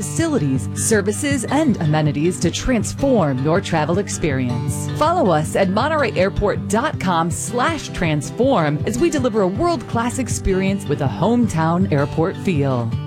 facilities, services, and amenities to transform your travel experience. Follow us at MontereyAirport.com/transform as we deliver a world-class experience with a hometown airport feel.